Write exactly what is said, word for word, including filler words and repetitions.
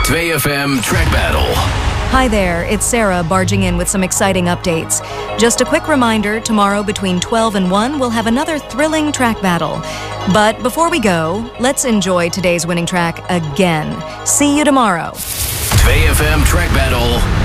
two F M Track Battle. Hi there, it's Sarah barging in with some exciting updates. Just a quick reminder, tomorrow between twelve and one, we'll have another thrilling track battle. But before we go, let's enjoy today's winning track again. See you tomorrow. two F M Track Battle.